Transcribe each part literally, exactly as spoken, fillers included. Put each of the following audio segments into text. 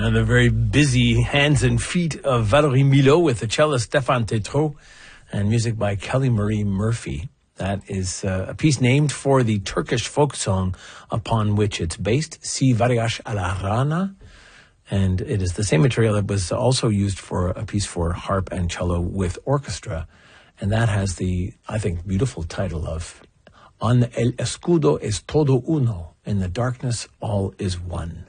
and the very busy hands and feet of Valérie Milhaud with the cellist Stéphane Tétrault and music by Kelly Marie Murphy. That is uh, a piece named for the Turkish folk song upon which it's based, Si Variash a la Rana. And it is the same material that was also used for a piece for harp and cello with orchestra. And that has the, I think, beautiful title of En el escudo es todo uno. In the darkness, all is one.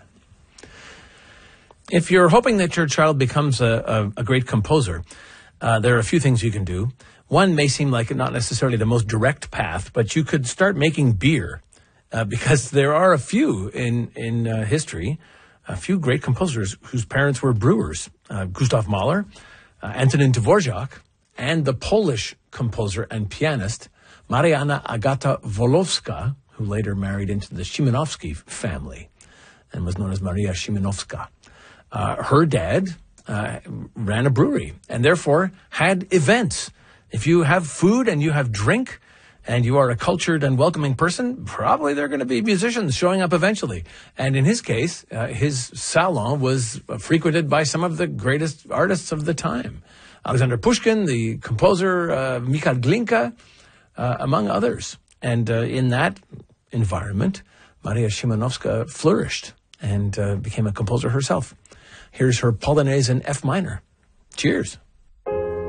If you're hoping that your child becomes a, a, a great composer, uh, there are a few things you can do. One may seem like not necessarily the most direct path, but you could start making beer, uh, because there are a few in, in uh, history, a few great composers whose parents were brewers. Uh, Gustav Mahler, uh, Antonin Dvorak, and the Polish composer and pianist Marianna Agata Wolowska, who later married into the Szymanowski family and was known as Maria Szymanowska. Uh, her dad uh, ran a brewery and therefore had events. If you have food and you have drink and you are a cultured and welcoming person, probably there are going to be musicians showing up eventually. And in his case, uh, his salon was frequented by some of the greatest artists of the time. Alexander Pushkin, the composer, uh, Mikhail Glinka, uh, among others. And uh, in that environment, Maria Szymanowska flourished and uh, became a composer herself. Here's her Polonaise in F minor. Cheers.